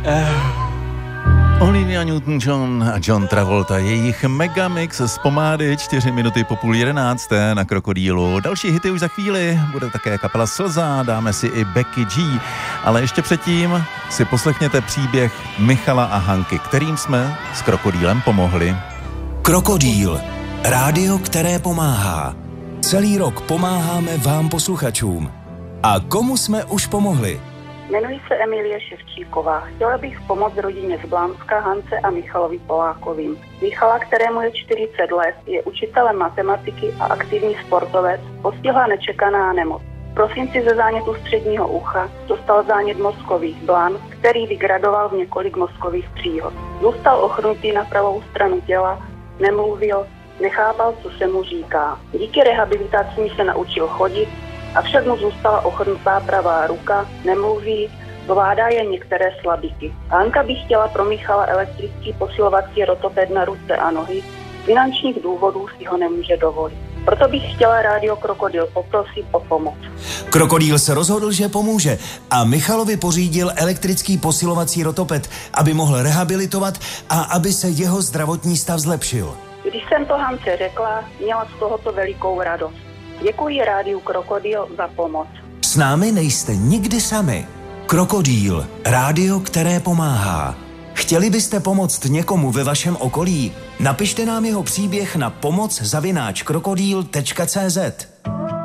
Olivia Newton-John a John Travolta, jejich megamix z pomády 4 minuty po 10:30 na Krokodýlu. Další hity už za chvíli, bude také kapela Slza, dáme si i Becky G, ale ještě předtím si poslechněte příběh Michala a Hanky, kterým jsme s Krokodýlem pomohli. Krokodýl, rádio, které pomáhá. Celý rok pomáháme vám posluchačům. A komu jsme už pomohli? Jmenuji se Emilie Ševčíková. Chtěla bych pomoct rodině z Blanska, Hance a Michalovi Polákovým. Michala, kterému je 40 let, je učitelem matematiky a aktivní sportovec, postihla nečekaná nemoc. V prosinci ze zánětu středního ucha dostal zánět mozkových blan, který vygradoval v několik mozkových příhod. Zůstal ochrnutý na pravou stranu těla, nemluvil, nechápal, co se mu říká. Díky rehabilitaci se naučil chodit, avšak mu zůstala ochrnutá pravá ruka, nemluví, zvládá jen některé slabiky. Hanka by chtěla pro Michala elektrický posilovací rotoped na ruce a nohy, z finančních důvodů si ho nemůže dovolit. Proto bych chtěla rádio Krokodýl poprosit o pomoc. Krokodýl se rozhodl, že pomůže a Michalovi pořídil elektrický posilovací rotoped, aby mohl rehabilitovat a aby se jeho zdravotní stav zlepšil. Když jsem to Hance řekla, měla z tohoto velikou radost. Děkuji rádiu Krokodýl za pomoc. S námi nejste nikdy sami. Krokodýl, rádio, které pomáhá. Chtěli byste pomoct někomu ve vašem okolí? Napište nám jeho příběh na pomoc@krokodýl.cz.